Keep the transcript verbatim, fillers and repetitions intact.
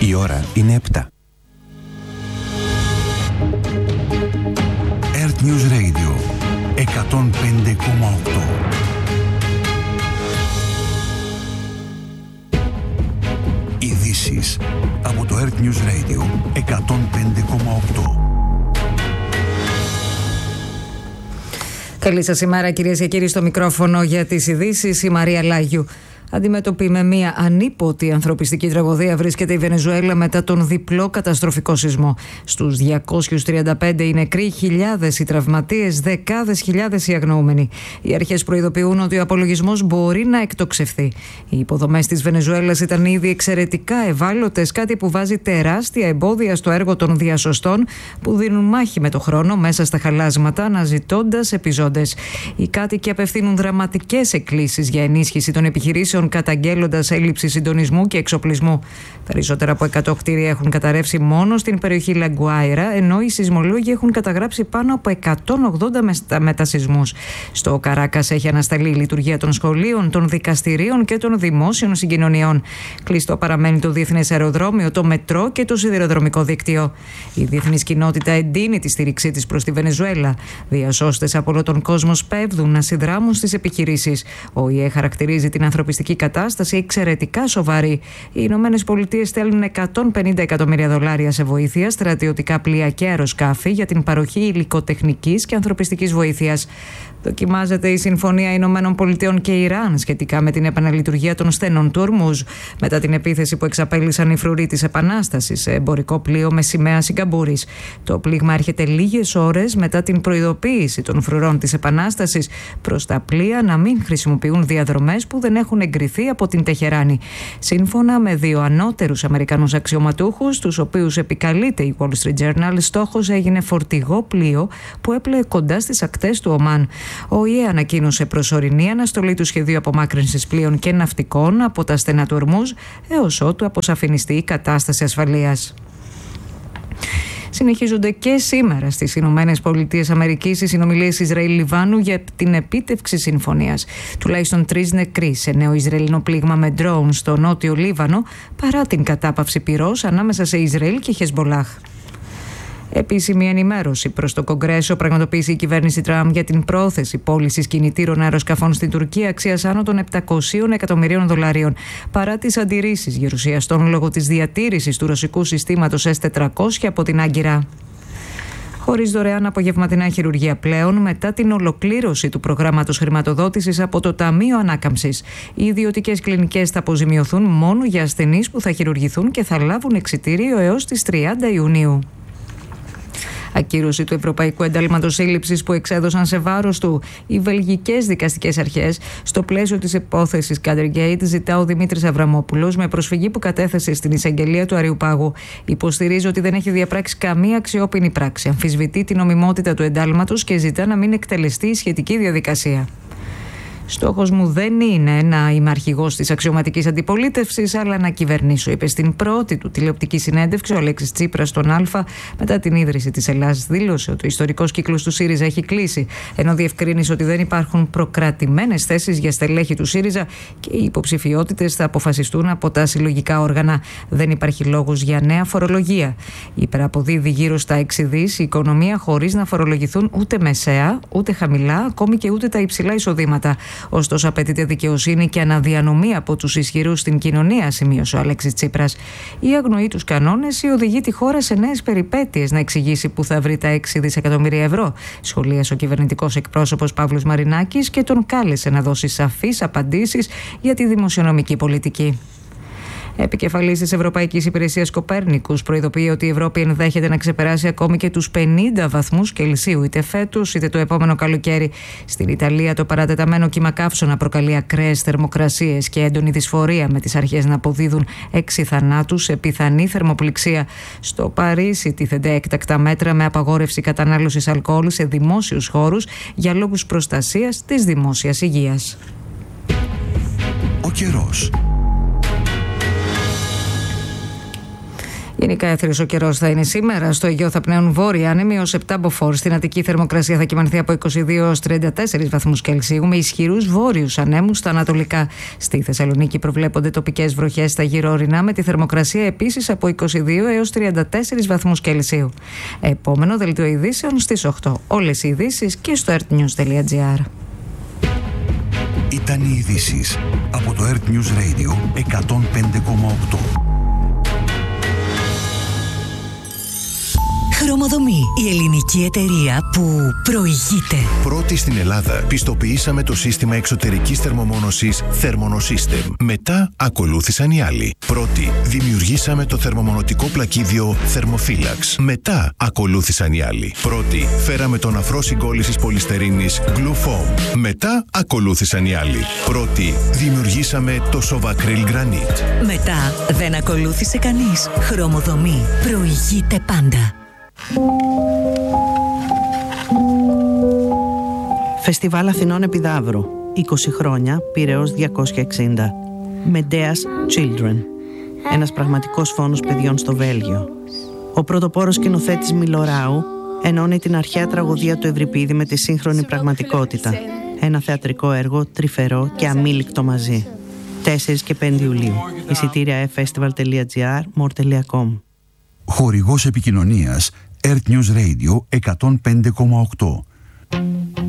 Η ώρα είναι επτά. Earth News Radio εκατόν πέντε κόμμα οκτώ. Ειδήσεις από το Earth News Radio εκατόν πέντε κόμμα οκτώ. Καλή σας ημέρα, κυρίες και κύριοι, στο μικρόφωνο για τις ειδήσεις η Μαρία Λάγιου. Αντιμέτωπη με μια ανίποτη ανθρωπιστική τραγωδία βρίσκεται η Βενεζουέλα μετά τον διπλό καταστροφικό σεισμό. Στους διακόσιους τριάντα πέντε οι νεκροί, χιλιάδες οι τραυματίες, δεκάδες χιλιάδες οι αγνοούμενοι. Οι αρχές προειδοποιούν ότι ο απολογισμός μπορεί να εκτοξευθεί. Οι υποδομές της Βενεζουέλας ήταν ήδη εξαιρετικά ευάλωτες, κάτι που βάζει τεράστια εμπόδια στο έργο των διασωστών που δίνουν μάχη με το χρόνο μέσα στα χαλάσματα, αναζητώντας επιζώντες. Οι κάτοικοι απευθύνουν δραματικές εκκλήσεις για ενίσχυση των επιχειρήσεων, καταγγέλλοντας έλλειψη συντονισμού και εξοπλισμού. Περισσότερα από εκατό κτίρια έχουν καταρρεύσει μόνο στην περιοχή Λαγκουάιρα, ενώ οι σεισμολόγοι έχουν καταγράψει πάνω από εκατόν ογδόντα μετασεισμούς. Στο Καράκας έχει ανασταλεί η λειτουργία των σχολείων, των δικαστηρίων και των δημόσιων συγκοινωνιών. Κλειστό παραμένει το διεθνές αεροδρόμιο, το μετρό και το σιδηροδρομικό δίκτυο. Η διεθνής κοινότητα εντείνει τη στήριξή της προς τη Βενεζουέλα. Διασώστες από όλο τον κόσμο σπέβδουν να συνδράμουν στις επιχειρήσεις. Ο ΙΕ χαρακτηρίζει την ανθρωπιστική κατάσταση εξαιρετικά σοβαρή. Οι Ηνωμένες Πολιτείες στέλνουν εκατόν πενήντα εκατομμύρια δολάρια σε βοήθεια, στρατιωτικά πλοία και αεροσκάφη για την παροχή υλικοτεχνικής και ανθρωπιστικής βοήθειας. Δοκιμάζεται η Συμφωνία Ηνωμένων Πολιτειών και Ιράν σχετικά με την επαναλειτουργία των στενών του Ορμούζ μετά την επίθεση που εξαπέλυσαν οι φρουροί της Επανάστασης σε εμπορικό πλοίο με σημαία Σιγκαπούρης. Το πλήγμα έρχεται λίγες ώρες μετά την προειδοποίηση των φρουρών της Επανάστασης προς τα πλοία να μην χρησιμοποιούν διαδρομές που δεν έχουν εγκριθεί από την Τεχεράνη. Σύμφωνα με δύο ανώτερους Αμερικανούς αξιωματούχους, τους οποίους επικαλείται η Wall Street Journal, στόχος έγινε φορτηγό πλοίο που έπλεε κοντά στις ακτές του Ομάν. Ο ΙΕ ανακοίνωσε προσωρινή αναστολή του σχεδίου απομάκρυνσης πλοίων και ναυτικών από τα στενά του Ορμούζ έως ότου αποσαφινιστεί η κατάσταση ασφαλείας. Συνεχίζονται και σήμερα στις Ηνωμένες Πολιτείες Αμερικής οι συνομιλίες Ισραήλ-Λιβάνου για την επίτευξη συμφωνίας. Τουλάχιστον τρεις νεκροί σε νέο Ισραηλινό πλήγμα με ντρόουν στο νότιο Λίβανο, παρά την κατάπαυση πυρός ανάμεσα σε Ισραήλ και Χεσμολάχ. Επίσημη ενημέρωση προς το Κογκρέσο πραγματοποίησε η κυβέρνηση Τραμπ για την πρόθεση πώλησης κινητήρων αεροσκαφών στην Τουρκία αξίας άνω των επτακόσιων εκατομμυρίων δολαρίων, παρά τις αντιρρήσεις γερουσιαστών λόγω της διατήρησης του ρωσικού συστήματος ες τετρακόσια από την Άγκυρα. Χωρίς δωρεάν απογευματινά χειρουργία πλέον μετά την ολοκλήρωση του προγράμματος χρηματοδότησης από το Ταμείο Ανάκαμψης. Οι ιδιωτικές κλινικές θα αποζημιωθούν μόνο για ασθενείς που θα χειρουργηθούν και θα λάβουν εξιτήριο έως τις τριάντα Ιουνίου. Ακύρωση του Ευρωπαϊκού Εντάλματος Σύλληψης που εξέδωσαν σε βάρος του οι βελγικές δικαστικές αρχές. Στο πλαίσιο της υπόθεσης Gathergate, ζητά ο Δημήτρης Αβραμόπουλος με προσφυγή που κατέθεσε στην εισαγγελία του Αριουπάγου. Υποστηρίζει ότι δεν έχει διαπράξει καμία αξιόπινη πράξη. Αμφισβητεί την νομιμότητα του εντάλματος και ζητά να μην εκτελεστεί η σχετική διαδικασία. Στόχος μου δεν είναι να είμαι αρχηγός της αξιωματικής αντιπολίτευσης, αλλά να κυβερνήσω, είπε στην πρώτη του τηλεοπτική συνέντευξη ο Αλέξης Τσίπρας στον Α μετά την ίδρυση της Ελλάδας. Δήλωσε ότι ο ιστορικός κύκλος του ΣΥΡΙΖΑ έχει κλείσει, ενώ διευκρίνησε ότι δεν υπάρχουν προκρατημένες θέσεις για στελέχη του ΣΥΡΙΖΑ και οι υποψηφιότητες θα αποφασιστούν από τα συλλογικά όργανα. Δεν υπάρχει λόγος για νέα φορολογία. Υπεραποδίδει γύρω στα έξι δις η οικονομία χωρίς να φορολογηθούν ούτε μεσαία, ούτε χαμηλά, ακόμη και ούτε τα υψηλά εισοδήματα. Ωστόσο, απαιτείται δικαιοσύνη και αναδιανομή από τους ισχυρούς στην κοινωνία, σημείωσε ο Αλέξης Τσίπρας. Ή αγνοεί τους κανόνες ή οδηγεί τη χώρα σε νέες περιπέτειες να εξηγήσει που θα βρει τα έξι δισεκατομμύρια ευρώ, σχολίασε ο κυβερνητικός εκπρόσωπος Παύλος Μαρινάκης και τον κάλεσε να δώσει σαφείς απαντήσεις για τη δημοσιονομική πολιτική. Επικεφαλής της Ευρωπαϊκής Υπηρεσίας Κοπέρνικους προειδοποιεί ότι η Ευρώπη ενδέχεται να ξεπεράσει ακόμη και τους πενήντα βαθμούς Κελσίου, είτε φέτος είτε το επόμενο καλοκαίρι. Στην Ιταλία, το παρατεταμένο κύμα καύσωνα προκαλεί ακραίες θερμοκρασίες και έντονη δυσφορία, με τις αρχές να αποδίδουν έξι θανάτους σε πιθανή θερμοπληξία. Στο Παρίσι τίθενται έκτακτα μέτρα με απαγόρευση κατανάλωσης αλκοόλ σε δημόσιους χώρους για λόγους προστασίας της δημόσιας υγείας. Ο καιρός. Γενικά έθριος ο καιρός θα είναι σήμερα. Στο Αιγαίο θα πνέουν βόρειοι άνεμοι ως επτά μποφόρ. Στην Αττική θερμοκρασία θα κυμανθεί από είκοσι δύο έως τριάντα τέσσερις βαθμούς Κελσίου με ισχυρούς βόρειους ανέμους στα ανατολικά. Στη Θεσσαλονίκη προβλέπονται τοπικές βροχές στα γύρω ορεινά με τη θερμοκρασία επίσης από είκοσι δύο έως τριάντα τέσσερις βαθμούς Κελσίου. Επόμενο δελτίο ειδήσεων στις οκτώ. Όλες οι ειδήσεις και στο earthnews τελεία gr. Ήταν οι ειδήσεις από το Earth News Radio εκατόν πέντε κόμμα οκτώ. Χρωμοδομή, η ελληνική εταιρεία που προηγείται. Πρώτη στην Ελλάδα πιστοποιήσαμε το σύστημα εξωτερικής θερμομόνωσης Thermonosystem. Μετά ακολούθησαν οι άλλοι. Πρώτη δημιουργήσαμε το θερμομονωτικό πλακίδιο Thermophilax. Μετά ακολούθησαν οι άλλοι. Πρώτη φέραμε τον αφρό συγκόλλησης πολυστερίνης Glufoam. Μετά ακολούθησαν οι άλλοι. Πρώτη δημιουργήσαμε το Sovacryl Granite. Μετά δεν ακολούθησε κανείς. Χρωμοδομή, προηγείται πάντα. Φεστιβάλ Αθηνών Επιδαύρου, είκοσι χρόνια, Πειραιώς διακόσια εξήντα. Medea's Children, ένας πραγματικός φόνος παιδιών στο Βέλγιο. Ο πρωτοπόρος σκηνοθέτης Μιλοράου ενώνει την αρχαία τραγωδία του Ευρυπίδη με τη σύγχρονη πραγματικότητα. Ένα θεατρικό έργο τρυφερό και αμήλικτο μαζί. τέσσερις και πέντε Ιουλίου. Εισιτήρια εφ φεστιβάλ τελεία gr, μορ τελεία κομ. Χορηγός επικοινωνίας Earth News Radio εκατόν πέντε κόμμα οκτώ.